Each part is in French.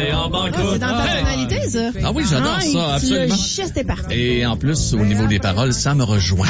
est en banqueroute. C'est dans ta tonalité, ça. Ah oui, j'adore ça, absolument. Le geste est parfait. Et en plus, au niveau des paroles, ça me rejoint.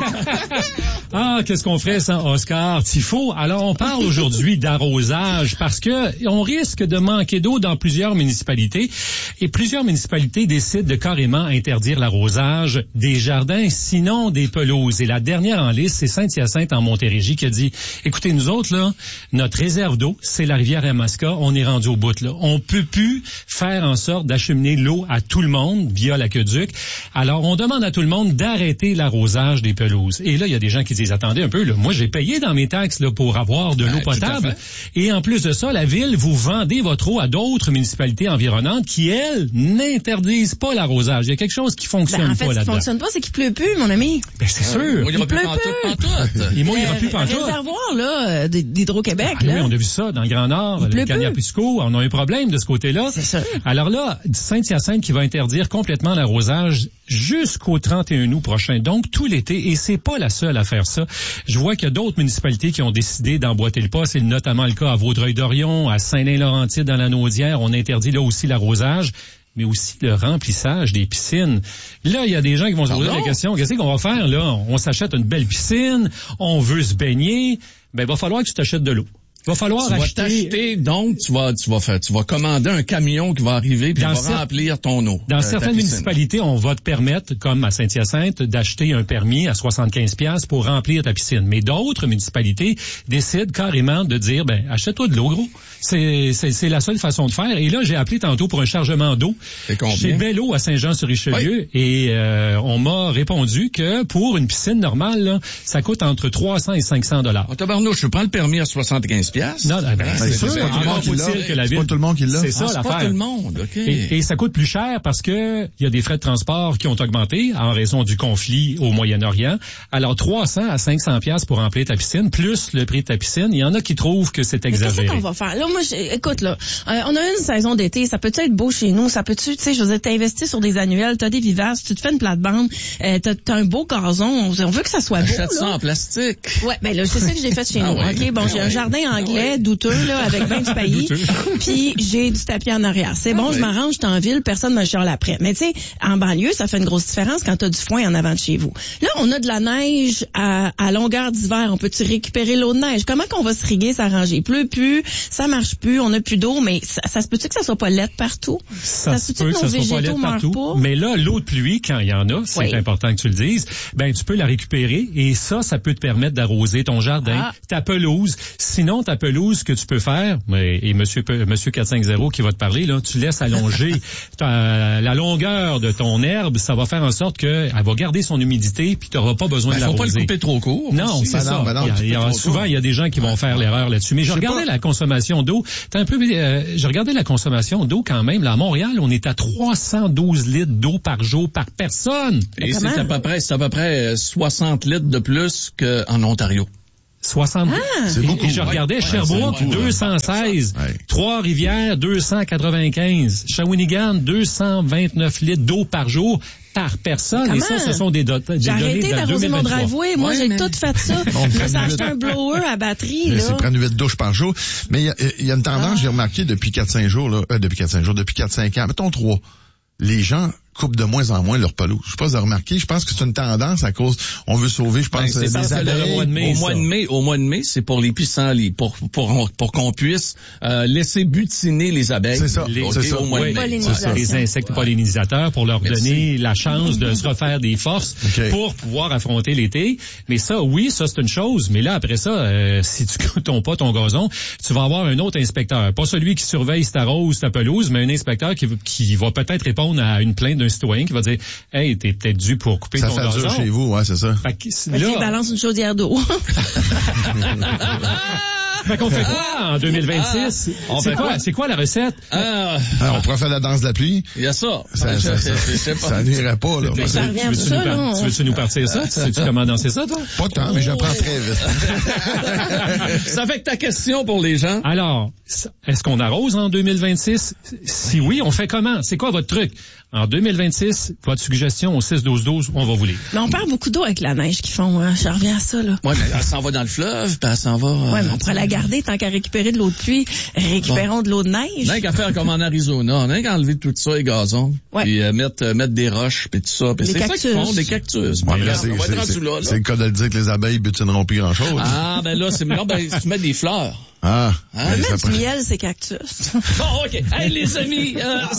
Ah, qu'est-ce qu'on ferait sans Oscar Tifo? Alors, on parle aujourd'hui d'arrosage parce que on risque de manquer d'eau dans plusieurs municipalités et plusieurs municipalités décident de carrément interdire l'arrosage des jardins, sinon des pelouses. Et la dernière en liste, c'est Saint-Hyacinthe en Montérégie qui a dit, écoutez, nous autres, là, notre réserve d'eau, c'est la rivière Yamaska, on est rendu au bout, là. On peut plus faire en sorte d'acheminer l'eau à tout le monde via l'aqueduc. Alors, on demande à tout le monde d'arrêter l'arrosage des pelouses. Et là, il y a des gens qui disent, attendez un peu, là, moi j'ai payé dans mes taxes là, pour avoir de l'eau potable. Et en plus de ça, la ville, vous vendez votre eau à d'autres municipalités environnantes qui, elles, n'interdisent pas l'arrosage. Il y a quelque chose qui fonctionne en fait, pas là-dedans. Ce qui fonctionne pas, c'est qu'il pleut plus, mon ami. Ben, c'est sûr. Il pleut plus. Il mouillera plus pantoute. Le réservoir là, d'Hydro-Québec. Ah, là. Oui, on a vu ça dans le Grand Nord, le Cagnapisco. On a un problème de ce côté-là. C'est ça. Alors là, Saint-Hyacinthe qui va interdire complètement l'arrosage jusqu'au 31 août prochain, donc tout l'été, et c'est pas la seule à faire ça. Je vois qu'il y a d'autres municipalités qui ont décidé d'emboîter le pas, c'est notamment le cas à Vaudreuil-Dorion, à Saint-Lin-Laurentide, dans la Naudière, on interdit là aussi l'arrosage, mais aussi le remplissage des piscines. Là, il y a des gens qui vont se poser la question, qu'est-ce qu'on va faire là? On s'achète une belle piscine, on veut se baigner, ben il va falloir que tu t'achètes de l'eau. Il va falloir acheter, donc tu vas commander un camion qui va arriver puis va remplir ton eau. Dans certaines municipalités, on va te permettre, comme à Saint-Hyacinthe, d'acheter un permis à 75$ pour remplir ta piscine. Mais d'autres municipalités décident carrément de dire, ben achète-toi de l'eau, gros. C'est la seule façon de faire. Et là, j'ai appelé tantôt pour un chargement d'eau chez Bello à Saint-Jean-sur-Richelieu. Oui. Et on m'a répondu que pour une piscine normale, là, ça coûte entre 300 et 500$. Oh, tabarnouche, je prends le permis à 75$. Non, c'est sûr. Encore faut-il que la ville. C'est pas tout le monde qui l'a. C'est ça l'affaire. C'est pas tout le monde. Okay. Et ça coûte plus cher parce que il y a des frais de transport qui ont augmenté en raison du conflit au Moyen-Orient. Alors 300 à 500$ pour remplir ta piscine, plus le prix de ta piscine. Il y en a qui trouvent que c'est exagéré. Qu'est-ce qu'on va faire? Là, moi, écoute, là, on a une saison d'été. Ça peut-tu être beau chez nous? Ça peut-tu, tu sais, je veux dire, t'investis sur des annuels, t'as des vivaces, tu te fais une plate-bande, t'as un beau gazon. On veut que ça soit beau. Achète ça en plastique. Ouais, ben là, c'est ça que j'ai fait chez nous. Ouais. OK, bon, j'ai un jardin anglais douteux, là, avec 20 du pays. Puis j'ai du tapis en arrière. C'est bon, je m'arrange, j'étais en ville, personne me chiale après. Mais tu sais, en banlieue, ça fait une grosse différence quand t'as du foin en avant de chez vous. Là, on a de la neige à longueur d'hiver. On peut-tu récupérer l'eau de neige? Comment qu'on va se riguer, s'arranger? Il pleut plus, ça marche plus, on a plus d'eau, mais ça se peut-tu que ça soit pas laide partout? Ça se peut que ça soit pas laide partout. Mais là, l'eau de pluie, quand il y en a, c'est important que tu le dises, ben tu peux la récupérer et ça peut te permettre d'arroser ton jardin, ta pelouse. Sinon, ta pelouse, ce que tu peux faire, et monsieur 450 qui va te parler, là, tu laisses allonger la longueur de ton herbe, ça va faire en sorte que elle va garder son humidité puis tu n'auras pas besoin de l'arroser. Faut pas le couper trop court. Non, c'est ça. Souvent, il y a des gens qui vont faire l'erreur là-dessus. Mais je regardais la consommation d'eau. Je regardais la consommation d'eau quand même. Là, à Montréal, on est à 312 litres d'eau par jour par personne. Et c'est à peu près 60 litres de plus qu'en Ontario. 60. C'est beaucoup. Et je regardais Sherbrooke, 216. Ouais. Trois-Rivières, 295. Shawinigan, 229 litres d'eau par jour par personne. Comment? Et ça, ce sont des données de 2023. J'ai arrêté d'arroser mon driveway. Moi, j'ai tout fait ça. J'ai acheté un blower à batterie. Là. C'est prendre 8 douches par jour. Mais il y a une tendance, j'ai remarqué depuis 4-5 jours, depuis 4-5 ans, mettons 3. Les gens coupent de moins en moins leur pelouse. Je sais pas si vous avez remarqué, je pense que c'est une tendance à cause, on veut sauver, je pense, des abeilles. Au mois de mai, c'est pour les pissenlits, pour qu'on puisse laisser butiner les abeilles. C'est ça. Au mois de mai. Les insectes pollinisateurs pour leur donner la chance de se refaire des forces pour pouvoir affronter l'été. Mais ça, oui, ça c'est une chose. Mais là, après ça, si tu coupes pas ton gazon, tu vas avoir un autre inspecteur. Pas celui qui surveille si t'arroses ta pelouse, mais un inspecteur qui va peut-être répondre à une plainte d'un citoyen qui va dire « Hey, t'es peut-être dû pour couper ton gazon. » Ça fait dur chez vous, ouais, c'est ça. Il balance une chaudière d'eau. Fait qu'on fait quoi en 2026? C'est quoi la recette? On pourrait faire la danse de la pluie. Il y a ça. Ça n'irait pas, là. Tu veux-tu nous partir ça? Sais-tu comment danser ça, toi? Pas tant, mais j'apprends très vite. Ça fait que ta question pour les gens. Alors, est-ce qu'on arrose en 2026? Si oui, on fait comment? C'est quoi votre truc? En 2026, votre suggestion au 6-12-12, on va vous lire. Mais on perd beaucoup d'eau avec la neige qu'ils font. Hein. Je reviens à ça, là. Ouais, mais elle s'en va dans le fleuve, puis elle s'en va... Ouais, mais on pourrait la regardez, tant qu'à récupérer de l'eau de pluie, récupérons de l'eau de neige. N'a qu'à faire comme en Arizona. N'a qu'à enlever tout ça, les gazons. Ouais. Puis mettre des roches, puis tout ça. Puis Des c'est cactus. ça qu'ils font, des cactus. Ouais, Puis, là, on va être rendu là. c'est le cas de le dire que les abeilles butineront plus grand-chose. Ah, ben là, tu mets des fleurs. Ah. Même du miel, c'est cactus. Bon, OK. Hey, les amis,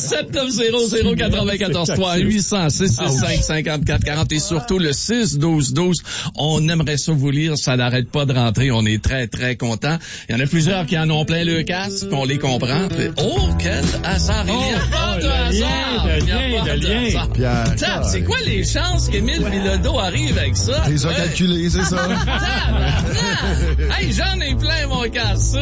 7900-943, 800-665-5440 et surtout le 6-12-12. On aimerait ça vous lire. Ça n'arrête pas de rentrer. On est très, très contents. Il y en a plusieurs qui en ont plein le casque. On les comprend. Puis, oh, quel hasard. Il n'y a pas de hasard. Il n'y a pas de hasard. Pierre, C'est quoi les chances qu'Émile Bilodeau arrive avec ça? T'es calculé, c'est ça? Hey, j'en ai plein mon casque.